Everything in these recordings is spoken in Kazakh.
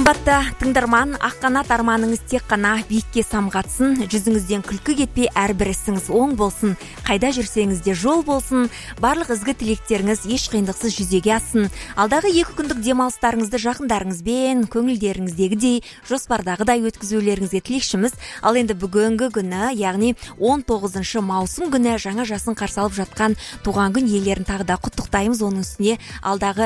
Қымбатты тыңдарман, ақ қанат арманыңыз тек қана биікке самғатсын, жүзіңізден күлкі кетпей әрбір ісіңіз оң болсын, қайда жүрсеңіз де жол болсын, барлық ізгі тілектеріңіз еш қиындықсыз жүзеге ассын. Алдағы 2 күндік демалыстарыңызды жақындарыңызбен, көңілдеріңіздегідей, жоспардағыдай өткізулеріңізге тілекшіміз. Ал енді бүгінгі күні, яғни 19 маусым күні жаңа жасын қарсы алып жатқан туған күн иелерін тағы да құттықтаймыз. Оның үстіне алдағы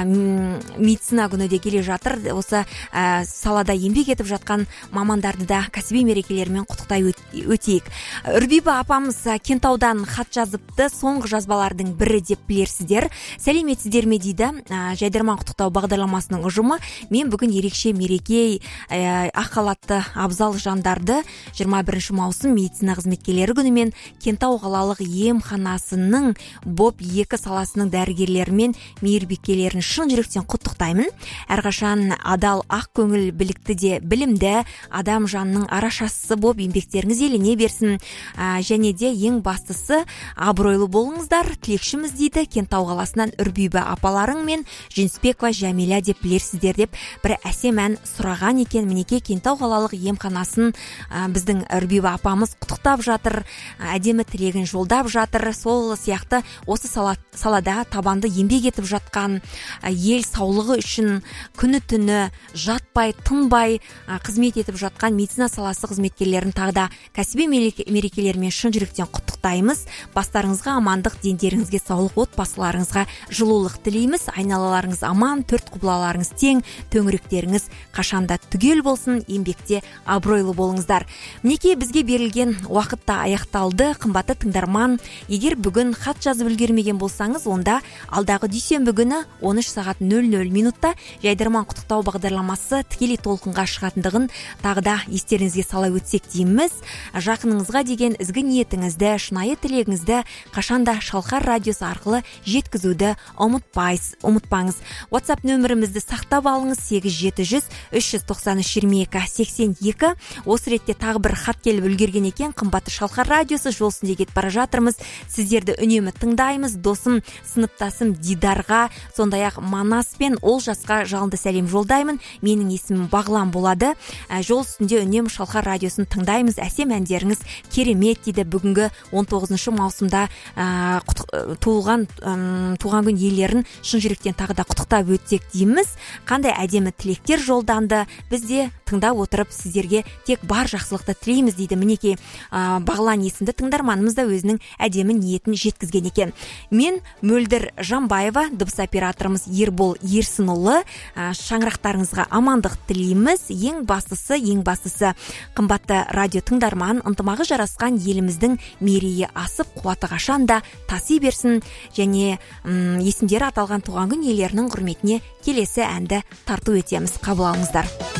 медицина күні де келе жатыр. Осы салада еңбек етіп жатқан мамандарды да кәсіби мерекелерімен құттықтай өтейік. Үрбиба апамыз Кентаудан хат жазыпты. Соңғы жазбалардың бірі деп білерсіздер. Сәлеметсіздер ме дейді. Жайдарман құттықтау бағдарламасының ұжымы. Мен бүгін ерекше мереке ақ халатты абзал жандарды 21 маусым медицина қызметкерлері күнімен Кентау қалалық емханасының БОП 2 саласының дәрігерлерімен мейірбикелерін шын жүректен құттықтаймын. Әрқашан адал, ақ көңіл, білікті де білімді адам жанның арашасы болып еңбектеріңіз елене берсін. Және де ең бастысы абыройлы болыңыздар. Тілекшіміз дейді Кентау қаласынан Үрбиба апаларың мен Жүнісбекова Жәмиля деп білерсіздер деп бір әсем ән сұраған екен. Мінеке Кентау қалалық емханасын біздің Үрбиба апамыз құттықтап жатыр, әдемі тілегін жолдап жатыр. Сол сияқты осы салада табанды еңбек етіп жатқан, ел саулығы үшін күні түні жатпай, тынбай қызмет етіп жатқан медицина саласы қызметкерлерін тағы да кәсіби мерекелерімен шын жүректен құттықтаймыз. Бастарыңызға амандық, дендеріңізге саулық, отбасыларыңызға жылулық тілейміз. Айналаларыңыз аман, төрт құбылаларыңыз тең, төңіректеріңіз қашанда түгел болсын, еңбекте абыройлы болыңыздар. Мінеке бізге берілген уақытта аяқталды. Қымбатты тыңдарман, егер бүгін хат жазып үлгермеген болсаңыз, онда алдағы дүйсенбі күні 13 сағат 00 минутта жайдарман құттықтау бағдарламасы тікелей толқынға шығатындығын тағы да естеріңізге сала өтсек дейміз. Жақыныңызға деген ізгі ниетіңізді, шынайы тілегіңізді қашанда Шалқар радиосы арқылы жеткізуді ұмытпаңыз. WhatsApp нөмірімізді сақтап алыңыз: 8700 393 22 82. Осы ретте тағы бір хат келіп үлгерген екен. Қымбатты Шалқар радиосы, жол үстінде кетіп бара жатырмыз. Сіздерді үнемі тыңдаймыз. Досым, сыныптасым Дидарға, сондай-ақ Манас пен Олжасқа жалынды сәлем жолдаймын. Менің есімім Бағлан болады. Жол үстінде үнемі Шалқар радиосын тыңдаймыз. Әсем әндеріңіз керемет дейді. Бүгінгі 19 маусымда туған күн иелерін шын жүректен тағы да құттықтап өтсек дейміз. Қандай әдемі тілектер жолданды. Біз де тыңдап отырып сіздерге тек бар жақсылықты тілейміз дейді. Мінеке Бағлан есімді тыңдарманымыз да өзінің әдемі ниетін жеткізген екен. Мен Мөлдір Жамбаева, дыбыс операторымыз Ербол Ерсінұлы, шаңырақтарыңызға амандық тілейміз. Ең бастысы қымбатты радио тыңдарман, ынтымағы жарасқан еліміздің мерейі асып, қуаты қашанда таси берсін. Және есімдері аталған туған күн иелерінің құрметіне келесі әнді тарту етеміз. Қабыл алыңыздар.